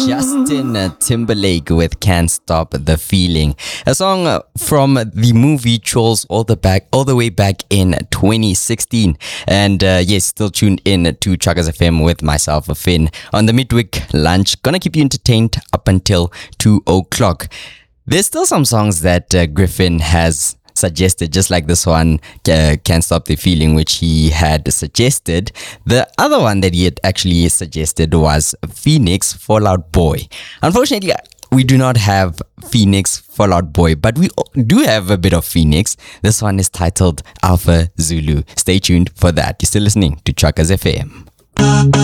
Justin Timberlake with "Can't Stop the Feeling," a song from the movie Trolls, all the way back in 2016. And yes, still tuned in to Chuckers FM with myself, Finn, on the midweek lunch. Gonna keep you entertained up until 2 o'clock. There's still some songs that Griffin has suggested, just like this one, "Can't Stop the Feeling," which he had suggested. The other one that he had actually suggested was Phoenix, "Fall Out Boy." Unfortunately, we do not have Phoenix, "Fall Out Boy," but we do have a bit of Phoenix. This one is titled Alpha Zulu. Stay tuned for that. You're still listening to Chuckers FM.